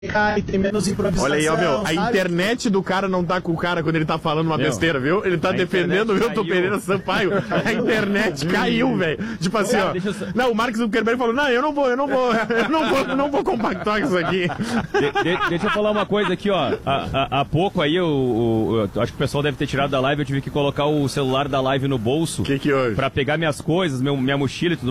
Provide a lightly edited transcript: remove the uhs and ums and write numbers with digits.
e tem menos improvisação. Olha aí, ó, meu, a sabe? internet do cara não tá com o cara quando ele tá falando uma besteira, viu? Ele tá defendendo o Milton Pereira Sampaio. A internet caiu, velho. Tipo assim, ó. Não, o Mark Zuckerberg falou, não, eu não vou compactuar com isso aqui. Deixa eu falar uma coisa aqui, ó. Há pouco aí, eu acho que o pessoal deve ter tirado da live, eu tive que colocar o celular da live no bolso. Que houve? Pra pegar minhas coisas, minha mochila e tudo mais.